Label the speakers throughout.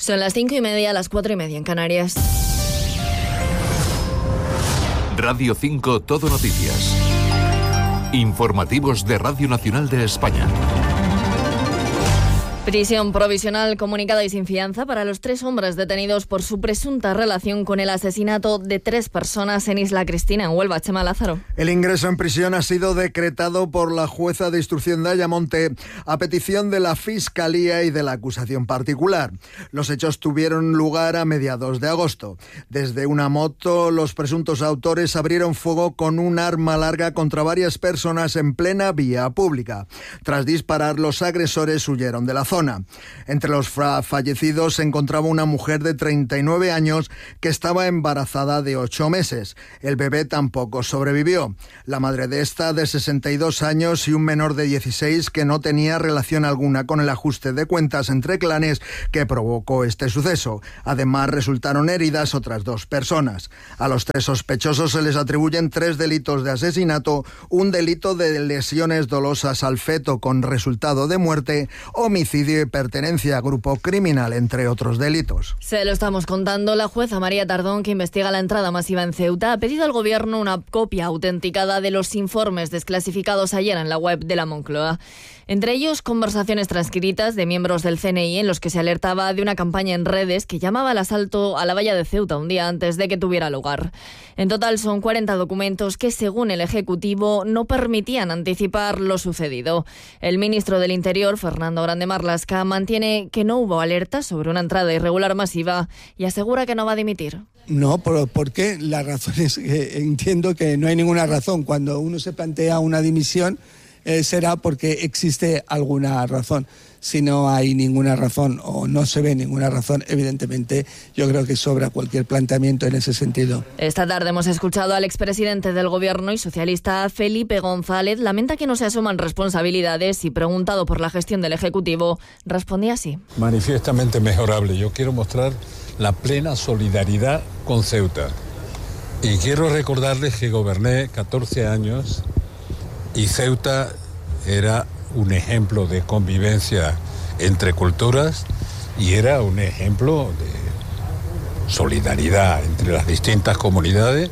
Speaker 1: Son las 5:30, las 4:30 en Canarias.
Speaker 2: Radio 5 Todo Noticias. Informativos de Radio Nacional de España.
Speaker 1: Prisión provisional comunicada y sin fianza para los 3 hombres detenidos por su presunta relación con el asesinato de 3 personas en Isla Cristina, en Huelva. Chema Lázaro.
Speaker 3: El ingreso en prisión ha sido decretado por la jueza de instrucción de Ayamonte a petición de la Fiscalía y de la acusación particular. Los hechos tuvieron lugar a mediados de agosto. Desde una moto, los presuntos autores abrieron fuego con un arma larga contra varias personas en plena vía pública. Tras disparar, los agresores huyeron de la zona. Entre los fallecidos se encontraba una mujer de 39 años que estaba embarazada de 8 meses. El bebé tampoco sobrevivió. La madre de esta, de 62 años, y un menor de 16 que no tenía relación alguna con el ajuste de cuentas entre clanes que provocó este suceso. Además, resultaron heridas otras 2 personas. A los 3 sospechosos se les atribuyen 3 delitos de asesinato, un delito de lesiones dolosas al feto con resultado de muerte, homicidio y pertenencia a grupo criminal, entre otros delitos.
Speaker 1: Se lo estamos contando. La jueza María Tardón, que investiga la entrada masiva en Ceuta, ha pedido al Gobierno una copia autenticada de los informes desclasificados ayer en la web de la Moncloa. Entre ellos, conversaciones transcritas de miembros del CNI en los que se alertaba de una campaña en redes que llamaba al asalto a la valla de Ceuta un día antes de que tuviera lugar. En total son 40 documentos que, según el Ejecutivo, no permitían anticipar lo sucedido. El ministro del Interior, Fernando Grande Marlaska, mantiene que no hubo alertas sobre una entrada irregular masiva y asegura que no va a dimitir.
Speaker 4: No, ¿por qué? La razón es que entiendo que no hay ninguna razón. Cuando uno se plantea una dimisión, será porque existe alguna razón. Si no hay ninguna razón o no se ve ninguna razón, evidentemente yo creo que sobra cualquier planteamiento en ese sentido.
Speaker 1: Esta tarde hemos escuchado al expresidente del Gobierno y socialista Felipe González. Lamenta que no se asuman responsabilidades y, preguntado por la gestión del Ejecutivo, respondía así.
Speaker 5: Manifiestamente mejorable. Yo quiero mostrar la plena solidaridad con Ceuta. Y quiero recordarles que goberné 14 años y Ceuta era un ejemplo de convivencia entre culturas y era un ejemplo de solidaridad entre las distintas comunidades,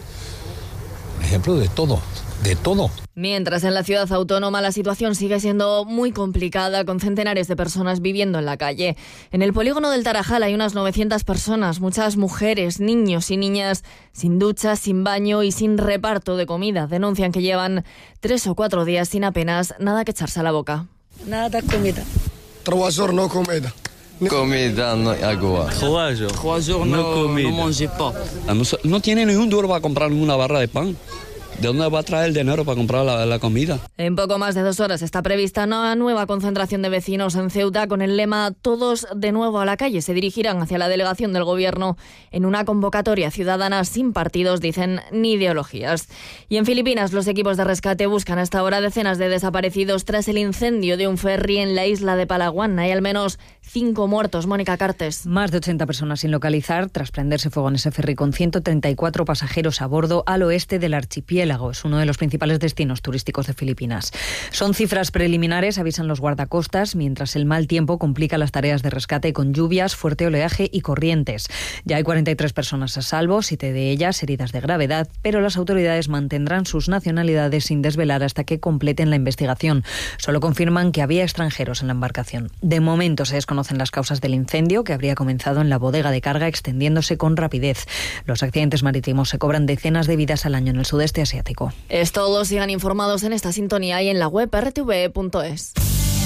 Speaker 5: un ejemplo de todo, de todo.
Speaker 1: Mientras en la ciudad autónoma la situación sigue siendo muy complicada, con centenares de personas viviendo en la calle. En el polígono del Tarajal hay unas 900 personas, muchas mujeres, niños y niñas, sin ducha, sin baño y sin reparto de comida. Denuncian que llevan 3 o 4 días sin apenas nada que echarse a la boca.
Speaker 6: Nada de comida.
Speaker 7: 3 jours no comida.
Speaker 8: Comida, no agua.
Speaker 9: 3 jours no mange pas.
Speaker 10: No tiene ni un duro para comprar una barra de pan. ¿De dónde va a traer el dinero para comprar la comida?
Speaker 1: En poco más de 2 horas está prevista una nueva concentración de vecinos en Ceuta con el lema "Todos de nuevo a la calle". Se dirigirán hacia la delegación del Gobierno en una convocatoria ciudadana sin partidos, dicen, ni ideologías. Y en Filipinas, los equipos de rescate buscan hasta ahora decenas de desaparecidos tras el incendio de un ferry en la isla de Palawan. Hay al menos 5 muertos. Mónica Cartes.
Speaker 11: Más de 80 personas sin localizar tras prenderse fuego en ese ferry con 134 pasajeros a bordo al oeste del archipiélago. Es uno de los principales destinos turísticos de Filipinas. Son cifras preliminares, avisan los guardacostas, mientras el mal tiempo complica las tareas de rescate con lluvias, fuerte oleaje y corrientes. Ya hay 43 personas a salvo, 7 de ellas heridas de gravedad, pero las autoridades mantendrán sus nacionalidades sin desvelar hasta que completen la investigación. Solo confirman que había extranjeros en la embarcación. De momento se desconocen las causas del incendio, que habría comenzado en la bodega de carga, extendiéndose con rapidez. Los accidentes marítimos se cobran decenas de vidas al año en el sudeste asiático.
Speaker 1: Es todo. Sigan informados en esta sintonía y en la web rtve.es.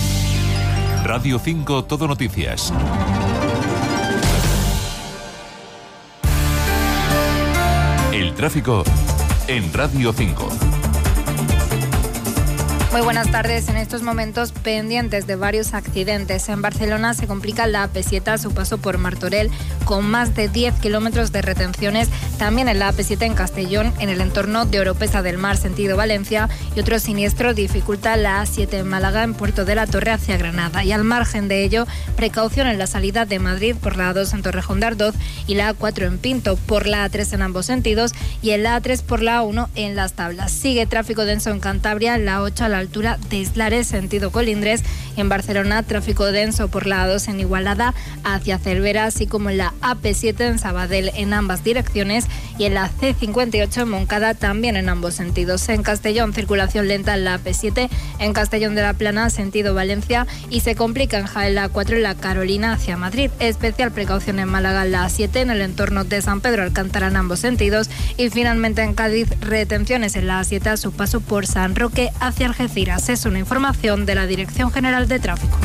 Speaker 2: Radio 5 Todo Noticias. El tráfico en Radio 5.
Speaker 12: Muy buenas tardes. En estos momentos pendientes de varios accidentes. En Barcelona se complica la AP7 a su paso por Martorell con más de 10 kilómetros de retenciones. También en la AP7 en Castellón, en el entorno de Oropesa del Mar, sentido Valencia. Y otro siniestro dificulta la A7 en Málaga, en Puerto de la Torre hacia Granada. Y al margen de ello, precaución en la salida de Madrid por la A2 en Torrejón de Ardoz y la A4 en Pinto, por la A3 en ambos sentidos y en la A3 por la A1 en Las Tablas. Sigue tráfico denso en Cantabria, en la 8 a la la altura de Eslares, sentido Colindres. En Barcelona, tráfico denso por la A2 en Igualada hacia Cervera, así como en la AP7 en Sabadell en ambas direcciones y en la C58 en Moncada también en ambos sentidos. En Castellón, circulación lenta en la AP7 en Castellón de la Plana, sentido Valencia, y se complica en Jaén la A4 en la Carolina hacia Madrid. Especial precaución en Málaga en la A7 en el entorno de San Pedro Alcántara en ambos sentidos. Y finalmente en Cádiz, retenciones en la A7 a su paso por San Roque hacia Algeciras. Es una información de la Dirección General de Tráfico.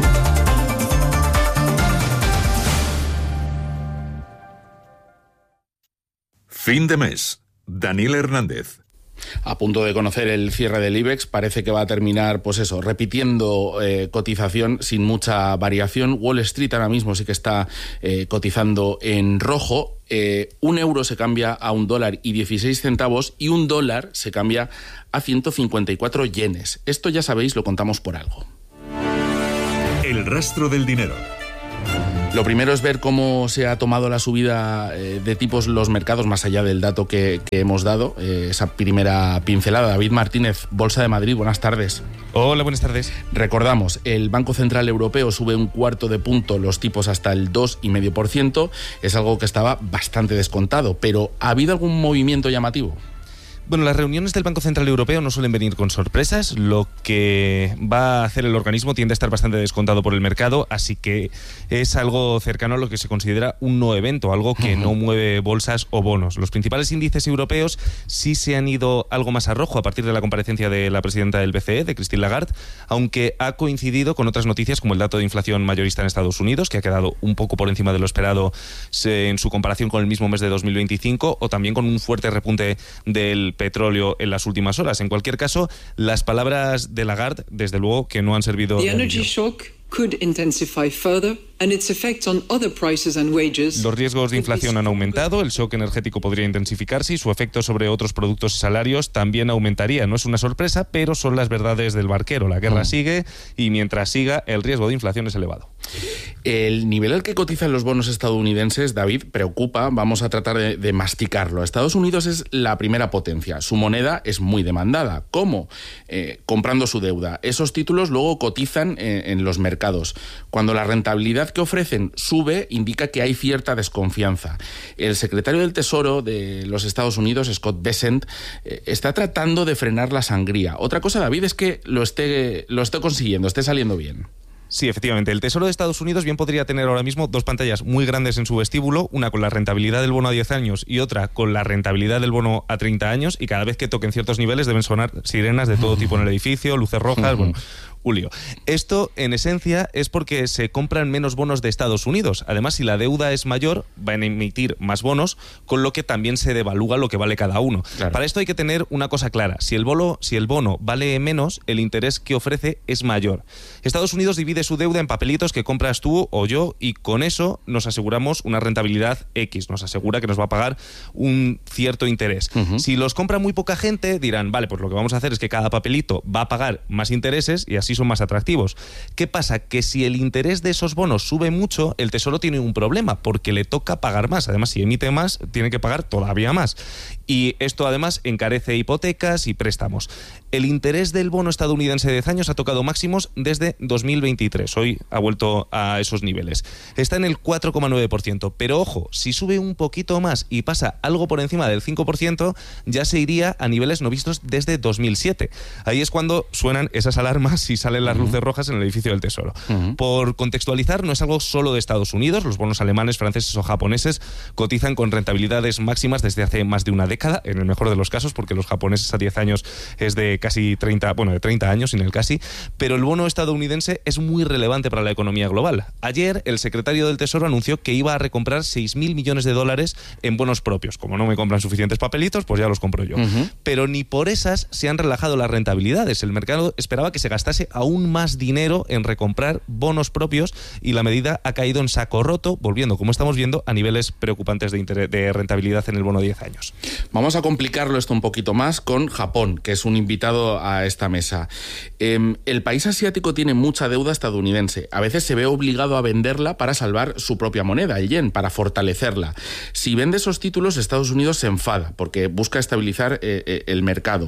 Speaker 2: Fin de mes. Daniel Hernández.
Speaker 6: A punto de conocer el cierre del IBEX, parece que va a terminar, repitiendo cotización sin mucha variación. Wall Street ahora mismo sí que está cotizando en rojo. €1 se cambia a $1.16 y $1 se cambia a 154 yenes. Esto ya sabéis, lo contamos por algo.
Speaker 2: El rastro del dinero.
Speaker 6: Lo primero es ver cómo se ha tomado la subida de tipos los mercados, más allá del dato que hemos dado, esa primera pincelada. David Martínez, Bolsa de Madrid, buenas tardes.
Speaker 13: Hola, buenas tardes.
Speaker 6: Recordamos, el Banco Central Europeo sube 1/4 de punto los tipos hasta el 2,5%. Es algo que estaba bastante descontado, pero ¿ha habido algún movimiento llamativo?
Speaker 13: Bueno, las reuniones del Banco Central Europeo no suelen venir con sorpresas. Lo que va a hacer el organismo tiende a estar bastante descontado por el mercado, así que es algo cercano a lo que se considera un no evento, algo que no mueve bolsas o bonos. Los principales índices europeos sí se han ido algo más a rojo a partir de la comparecencia de la presidenta del BCE, de Christine Lagarde, aunque ha coincidido con otras noticias como el dato de inflación mayorista en Estados Unidos, que ha quedado un poco por encima de lo esperado en su comparación con el mismo mes de 2025, o también con un fuerte repunte del petróleo en las últimas horas. En cualquier caso, las palabras de Lagarde, desde luego, que no han servido de alivio. Los riesgos de inflación han aumentado, el shock energético podría intensificarse y su efecto sobre otros productos y salarios también aumentaría. No es una sorpresa, pero son las verdades del barquero. La guerra sigue y mientras siga, el riesgo de inflación es elevado.
Speaker 6: El nivel al que cotizan los bonos estadounidenses, David, preocupa. Vamos a tratar de masticarlo. Estados Unidos es la primera potencia. Su moneda es muy demandada. ¿Cómo? Comprando su deuda. Esos títulos luego cotizan en los mercados. Cuando la rentabilidad que ofrecen sube, indica que hay cierta desconfianza. El secretario del Tesoro de los Estados Unidos, Scott Bessent, está tratando de frenar la sangría. Otra cosa, David, es que lo esté consiguiendo, esté saliendo bien.
Speaker 13: Sí, efectivamente. El Tesoro de Estados Unidos bien podría tener ahora mismo dos pantallas muy grandes en su vestíbulo, una con la rentabilidad del bono a 10 años y otra con la rentabilidad del bono a 30 años, y cada vez que toquen ciertos niveles deben sonar sirenas de todo tipo en el edificio, luces rojas, Julio. Esto, en esencia, es porque se compran menos bonos de Estados Unidos. Además, si la deuda es mayor, van a emitir más bonos, con lo que también se devalúa lo que vale cada uno. Claro. Para esto hay que tener una cosa clara. Si el bono vale menos, el interés que ofrece es mayor. Estados Unidos divide su deuda en papelitos que compras tú o yo, y con eso nos aseguramos una rentabilidad X. Nos asegura que nos va a pagar un cierto interés. Si los compra muy poca gente, dirán, vale, pues lo que vamos a hacer es que cada papelito va a pagar más intereses y así son más atractivos. ¿Qué pasa? Que si el interés de esos bonos sube mucho, el Tesoro tiene un problema, porque le toca pagar más. Además, si emite más, tiene que pagar todavía más. Y esto además encarece hipotecas y préstamos. El interés del bono estadounidense de 10 años ha tocado máximos desde 2023. Hoy ha vuelto a esos niveles. Está en el 4,9%. Pero ojo, si sube un poquito más y pasa algo por encima del 5%, ya se iría a niveles no vistos desde 2007. Ahí es cuando suenan esas alarmas y salen las luces rojas en el edificio del Tesoro. Por contextualizar, no es algo solo de Estados Unidos. Los bonos alemanes, franceses o japoneses cotizan con rentabilidades máximas desde hace más de una década, en el mejor de los casos, porque los japoneses a 10 años es de casi 30, de 30 años sin el casi, pero el bono estadounidense es muy relevante para la economía global. Ayer el secretario del Tesoro anunció que iba a recomprar $6.000 millones en bonos propios. Como no me compran suficientes papelitos, pues ya los compro yo. Pero ni por esas se han relajado las rentabilidades. El mercado esperaba que se gastase aún más dinero en recomprar bonos propios y la medida ha caído en saco roto, volviendo, como estamos viendo, a niveles preocupantes de rentabilidad en el bono 10 años.
Speaker 6: Vamos a complicarlo esto un poquito más con Japón, que es un invitado a esta mesa. El país asiático tiene mucha deuda estadounidense. A veces se ve obligado a venderla para salvar su propia moneda, el yen, para fortalecerla. Si vende esos títulos, Estados Unidos se enfada porque busca estabilizar el mercado.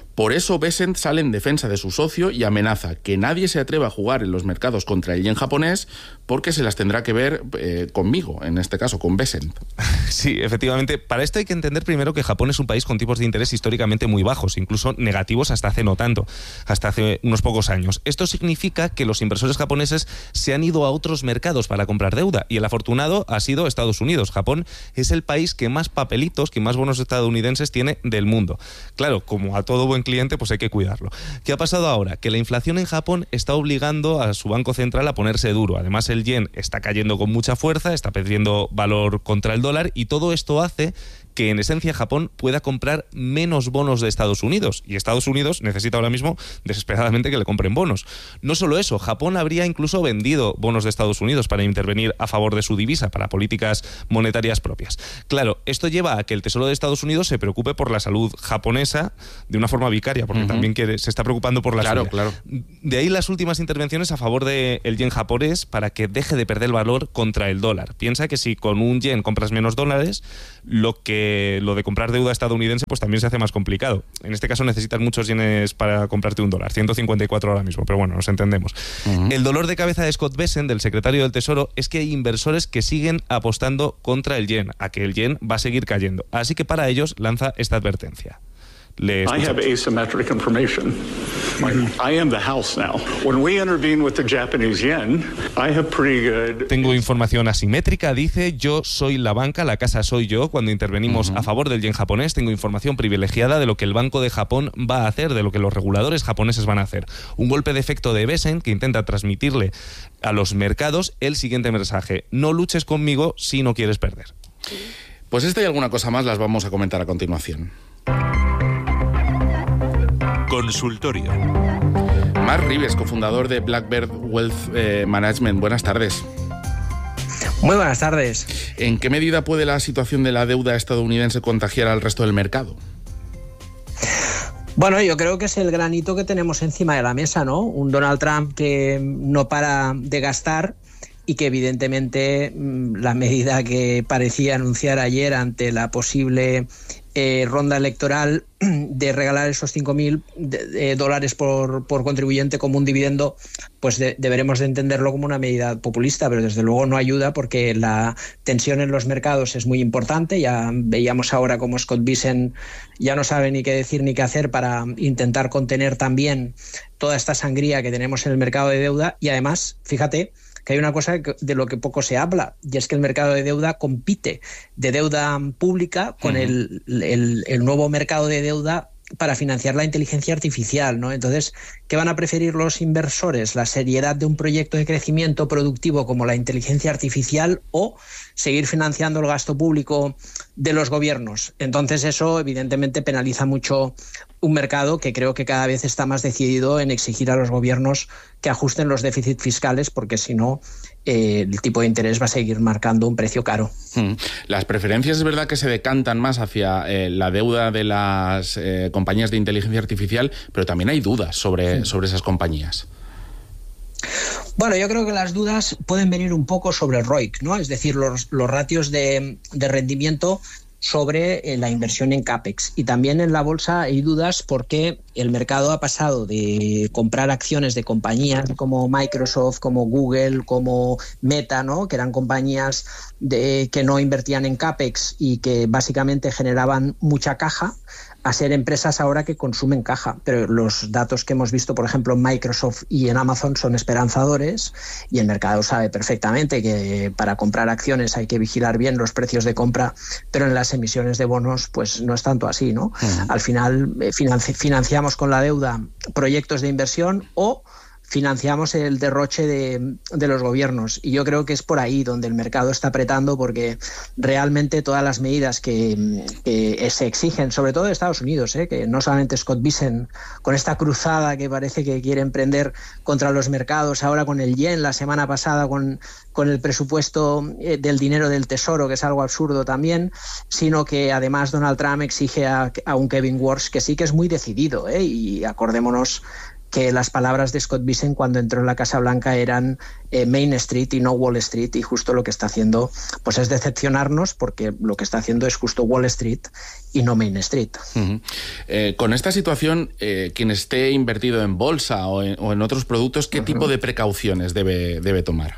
Speaker 6: Por eso Besant sale en defensa de su socio y amenaza que nadie se atreva a jugar en los mercados contra el yen japonés porque se las tendrá que ver conmigo, en este caso con Besant.
Speaker 13: Sí, efectivamente. Para esto hay que entender primero que Japón es un país con tipos de interés históricamente muy bajos, incluso negativos hasta hace no tanto, hasta hace unos pocos años. Esto significa que los inversores japoneses se han ido a otros mercados para comprar deuda y el afortunado ha sido Estados Unidos. Japón es el país que más papelitos, que más bonos estadounidenses tiene del mundo. Claro, como a todo buen cliente, pues hay que cuidarlo. ¿Qué ha pasado ahora? Que la inflación en Japón está obligando a su banco central a ponerse duro. Además, el yen está cayendo con mucha fuerza, está perdiendo valor contra el dólar y todo esto hace que en esencia Japón pueda comprar menos bonos de Estados Unidos y Estados Unidos necesita ahora mismo desesperadamente que le compren bonos. No solo eso, Japón habría incluso vendido bonos de Estados Unidos para intervenir a favor de su divisa, para políticas monetarias propias. Claro, esto lleva a que el Tesoro de Estados Unidos se preocupe por la salud japonesa de una forma vicaria, porque también se está preocupando por la suya. Claro. De ahí las últimas intervenciones a favor del yen japonés para que deje de perder valor contra el dólar. Piensa que si con un yen compras menos dólares, lo de comprar deuda estadounidense pues también se hace más complicado. En este caso necesitas muchos yenes para comprarte un dólar, 154 ahora mismo, pero bueno, nos entendemos. El dolor de cabeza de Scott Bessent, del secretario del Tesoro, es que hay inversores que siguen apostando contra el yen, a que el yen va a seguir cayendo. Así que para ellos lanza esta advertencia. I have asymmetric information. I am the house now. When we intervene with the Japanese yen, I have pretty good... Tengo información asimétrica, dice, yo soy la banca, la casa soy yo. Cuando intervenimos a favor del yen japonés, tengo información privilegiada de lo que el Banco de Japón va a hacer, de lo que los reguladores japoneses van a hacer. Un golpe de efecto de Bessent que intenta transmitirle a los mercados el siguiente mensaje: no luches conmigo si no quieres perder.
Speaker 6: Pues esta y alguna cosa más las vamos a comentar a continuación.
Speaker 2: Consultorio.
Speaker 6: Marc Ribes, cofundador de Blackbird Wealth Management. Buenas tardes.
Speaker 14: Muy buenas tardes.
Speaker 6: ¿En qué medida puede la situación de la deuda estadounidense contagiar al resto del mercado?
Speaker 14: Bueno, yo creo que es el granito que tenemos encima de la mesa, ¿no? Un Donald Trump que no para de gastar y que evidentemente la medida que parecía anunciar ayer ante la posible ronda electoral de regalar esos $5.000 por contribuyente como un dividendo, pues deberemos de entenderlo como una medida populista, pero desde luego no ayuda porque la tensión en los mercados es muy importante. Ya veíamos ahora cómo Scott Bessent ya no sabe ni qué decir ni qué hacer para intentar contener también toda esta sangría que tenemos en el mercado de deuda y además, fíjate, que hay una cosa de lo que poco se habla, y es que el mercado de deuda compite de deuda pública con el nuevo mercado de deuda para financiar la inteligencia artificial, ¿no? Entonces, ¿qué van a preferir los inversores? ¿La seriedad de un proyecto de crecimiento productivo como la inteligencia artificial o seguir financiando el gasto público de los gobiernos? Entonces, eso evidentemente penaliza mucho un mercado que creo que cada vez está más decidido en exigir a los gobiernos que ajusten los déficits fiscales, porque si no, el tipo de interés va a seguir marcando un precio caro.
Speaker 6: Las preferencias es verdad que se decantan más hacia la deuda de las compañías de inteligencia artificial, pero también hay dudas sobre esas compañías.
Speaker 14: Bueno, yo creo que las dudas pueden venir un poco sobre el ROIC, ¿no? Es decir, los ratios de rendimiento sobre la inversión en CAPEX. Y también en la bolsa hay dudas porque el mercado ha pasado de comprar acciones de compañías como Microsoft, como Google, como Meta, ¿no? Que eran compañías que no invertían en CAPEX y que básicamente generaban mucha caja, a ser empresas ahora que consumen caja. Pero los datos que hemos visto, por ejemplo, en Microsoft y en Amazon son esperanzadores y el mercado sabe perfectamente que para comprar acciones hay que vigilar bien los precios de compra, pero en las emisiones de bonos pues no es tanto así, ¿no? Al final financiamos con la deuda proyectos de inversión o financiamos el derroche de los gobiernos, y yo creo que es por ahí donde el mercado está apretando, porque realmente todas las medidas que se exigen, sobre todo de Estados Unidos, que no solamente Scott Bessent con esta cruzada que parece que quiere emprender contra los mercados, ahora con el yen, la semana pasada con el presupuesto del dinero del Tesoro, que es algo absurdo también, sino que además Donald Trump exige a un Kevin Warsh que sí que es muy decidido, y acordémonos que las palabras de Scott Bessent cuando entró en la Casa Blanca eran Main Street y no Wall Street, y justo lo que está haciendo pues es decepcionarnos, porque lo que está haciendo es justo Wall Street y no Main Street.
Speaker 6: Con esta situación, quien esté invertido en bolsa o en otros productos, ¿qué tipo de precauciones debe tomar?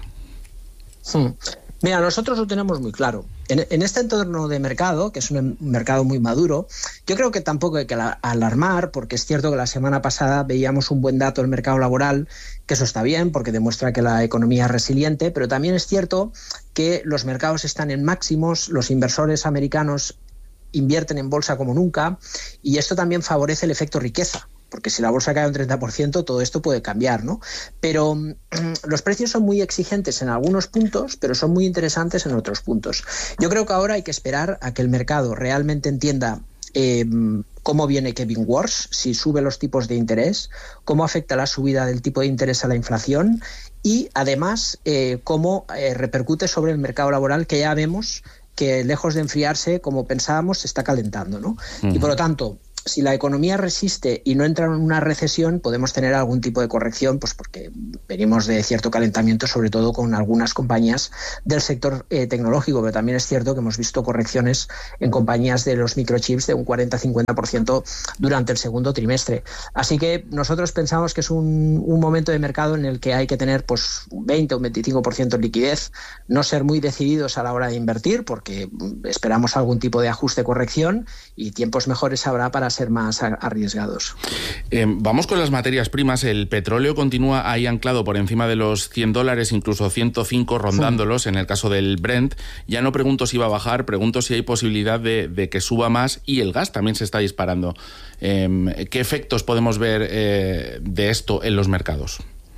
Speaker 14: Mira, nosotros lo tenemos muy claro. En este entorno de mercado, que es un mercado muy maduro, yo creo que tampoco hay que alarmar, porque es cierto que la semana pasada veíamos un buen dato del mercado laboral, que eso está bien, porque demuestra que la economía es resiliente, pero también es cierto que los mercados están en máximos, los inversores americanos invierten en bolsa como nunca, y esto también favorece el efecto riqueza. Porque si la bolsa cae un 30%, todo esto puede cambiar, ¿no? Pero los precios son muy exigentes en algunos puntos, pero son muy interesantes en otros puntos. Yo creo que ahora hay que esperar a que el mercado realmente entienda cómo viene Kevin Warsh, si sube los tipos de interés, cómo afecta la subida del tipo de interés a la inflación y, además, cómo repercute sobre el mercado laboral, que ya vemos que, lejos de enfriarse, como pensábamos, se está calentando, ¿no? Y, por lo tanto, si la economía resiste y no entra en una recesión, podemos tener algún tipo de corrección, pues porque venimos de cierto calentamiento, sobre todo con algunas compañías del sector tecnológico, pero también es cierto que hemos visto correcciones en compañías de los microchips de un 40-50% durante el segundo trimestre. Así que nosotros pensamos que es un momento de mercado en el que hay que tener pues un 20 o un 25% de liquidez, no ser muy decididos a la hora de invertir, porque esperamos algún tipo de ajuste, corrección, y tiempos mejores habrá para ser más arriesgados.
Speaker 6: Vamos con las materias primas. El petróleo continúa ahí anclado por encima de los $100, incluso 105 rondándolos. En el caso del Brent, ya no pregunto si va a bajar, pregunto si hay posibilidad de que suba más, y el gas también se está disparando. ¿Qué efectos podemos ver de esto en los mercados?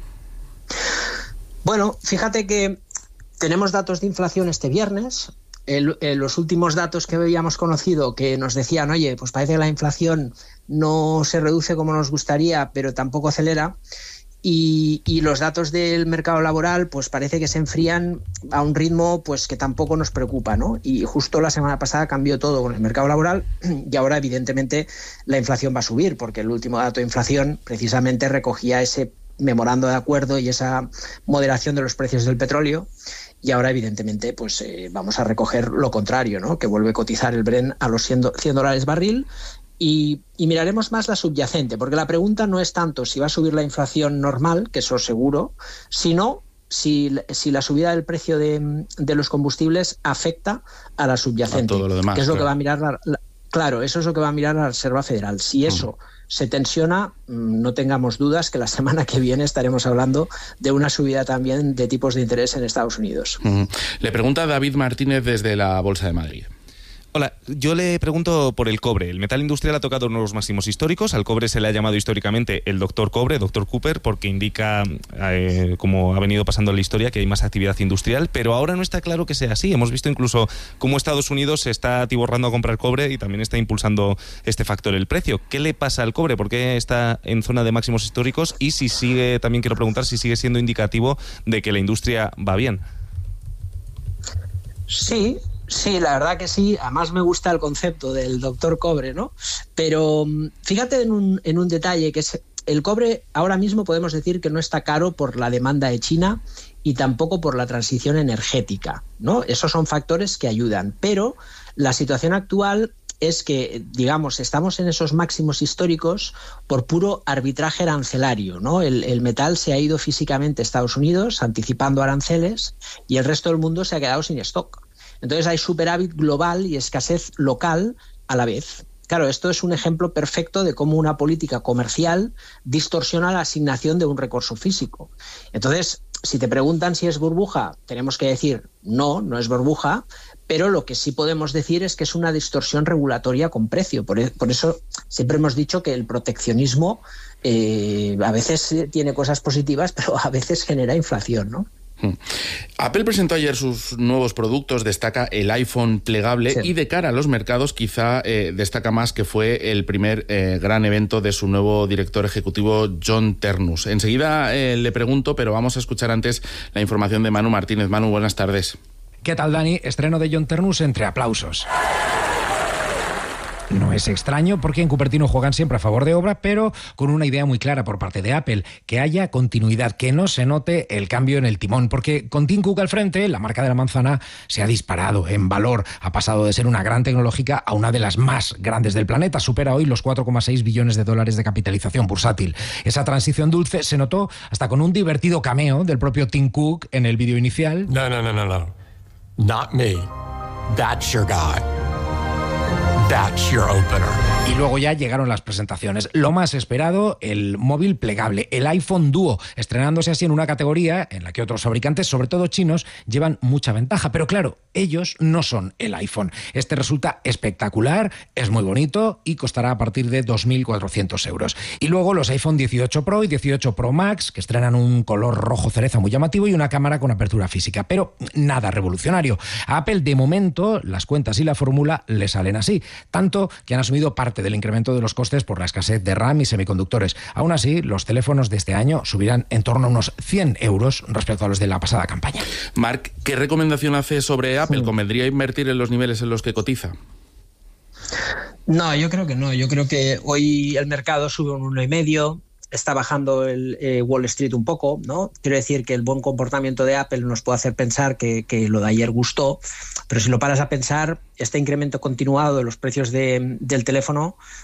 Speaker 14: Bueno, fíjate que tenemos datos de inflación este viernes. Los últimos datos que habíamos conocido, que nos decían, oye, pues parece que la inflación no se reduce como nos gustaría, pero tampoco acelera, y los datos del mercado laboral pues parece que se enfrían a un ritmo pues que tampoco nos preocupa, ¿no? Y justo la semana pasada cambió todo con el mercado laboral, y ahora evidentemente la inflación va a subir, porque el último dato de inflación precisamente recogía ese memorando de acuerdo y esa moderación de los precios del petróleo. Y ahora, evidentemente, pues vamos a recoger lo contrario, ¿no? Que vuelve a cotizar el Brent a los $100 barril, y miraremos más la subyacente, porque la pregunta no es tanto si va a subir la inflación normal, que eso seguro, sino si la subida del precio de los combustibles afecta a la subyacente, a todo lo demás, que es lo que va a mirar claro, eso es lo que va a mirar la Reserva Federal. Si eso se tensiona, no tengamos dudas que la semana que viene estaremos hablando de una subida también de tipos de interés en Estados Unidos.
Speaker 6: Le pregunta David Martínez desde la Bolsa de Madrid.
Speaker 13: Hola, yo le pregunto por el cobre. El metal industrial ha tocado nuevos máximos históricos. Al cobre se le ha llamado históricamente el doctor cobre, doctor Cooper, porque indica, como ha venido pasando en la historia, que hay más actividad industrial, pero ahora no está claro que sea así. Hemos visto incluso cómo Estados Unidos se está atiborrando a comprar cobre y también está impulsando este factor, el precio. ¿Qué le pasa al cobre? ¿Por qué está en zona de máximos históricos? Y si sigue, también quiero preguntar si sigue siendo indicativo de que la industria va bien.
Speaker 14: Sí, la verdad que sí. Además me gusta el concepto del doctor cobre, ¿no? Pero fíjate en un detalle, que es el cobre ahora mismo podemos decir que no está caro por la demanda de China y tampoco por la transición energética, ¿no? Esos son factores que ayudan. Pero la situación actual es que, digamos, estamos en esos máximos históricos por puro arbitraje arancelario, ¿no? El metal se ha ido físicamente a Estados Unidos anticipando aranceles, y el resto del mundo se ha quedado sin stock. Entonces hay superávit global y escasez local a la vez. Claro, esto es un ejemplo perfecto de cómo una política comercial distorsiona la asignación de un recurso físico. Entonces, si te preguntan si es burbuja, tenemos que decir no es burbuja, pero lo que sí podemos decir es que es una distorsión regulatoria con precio. Por eso siempre hemos dicho que el proteccionismo a veces tiene cosas positivas, pero a veces genera inflación, ¿no?
Speaker 6: Apple presentó ayer sus nuevos productos, destaca el iPhone plegable, sí. Y de cara a los mercados quizá destaca más que fue el primer gran evento de su nuevo director ejecutivo, John Ternus. Enseguida le pregunto, pero vamos a escuchar antes la información de Manu Martínez. Manu, buenas tardes.
Speaker 15: ¿Qué tal, Dani? Estreno de John Ternus entre aplausos. No es extraño porque en Cupertino juegan siempre a favor de obra, pero con una idea muy clara por parte de Apple, que haya continuidad, que no se note el cambio en el timón, porque con Tim Cook al frente, la marca de la manzana se ha disparado en valor, ha pasado de ser una gran tecnológica a una de las más grandes del planeta, supera hoy los 4,6 billones de dólares de capitalización bursátil. Esa transición dulce se notó hasta con un divertido cameo del propio Tim Cook en el vídeo inicial.
Speaker 16: No. Not me. That's your guy. That's your opener.
Speaker 15: Y luego ya llegaron las presentaciones. Lo más esperado, el móvil plegable, el iPhone Duo, estrenándose así en una categoría en la que otros fabricantes, sobre todo chinos, llevan mucha ventaja. Pero claro, ellos no son el iPhone. Este resulta espectacular, es muy bonito y costará a partir de 2.400 euros. Y luego los iPhone 18 Pro y 18 Pro Max, que estrenan un color rojo cereza muy llamativo y una cámara con apertura física. Pero nada revolucionario. A Apple, de momento, las cuentas y la fórmula le salen así. Tanto que han asumido parte del incremento de los costes por la escasez de RAM y semiconductores. Aún así, los teléfonos de este año subirán en torno a unos 100 euros respecto a los de la pasada campaña.
Speaker 6: Marc, ¿qué recomendación hace sobre Apple? ¿Convendría invertir en los niveles en los que cotiza?
Speaker 14: No, yo creo que no. Yo creo que hoy el mercado sube un 1,5%. Está bajando el Wall Street un poco, ¿no? Quiero decir que el buen comportamiento de Apple nos puede hacer pensar que lo de ayer gustó, pero si lo paras a pensar, este incremento continuado de los precios del teléfono